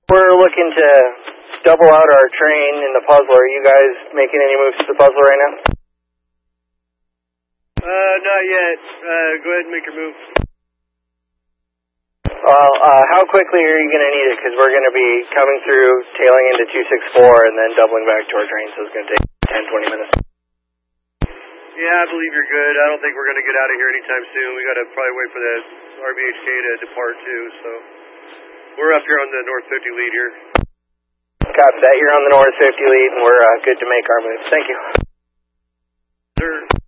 We're looking to double out our train in the puzzler. Are you guys making any moves to the puzzler right now? Not yet. Go ahead and make your move. Well, how quickly are you going to need it? Because we're going to be coming through, tailing into 264, and then doubling back to our train, so it's going to take 10, 20 minutes. Yeah, I believe you're good. I don't think we're going to get out of here anytime soon. We got to probably wait for the RBHK to depart, too, so we're up here on the North 50 lead here. Copy that. You're on the North 50 lead, and we're good to make our moves. Thank you. Sir.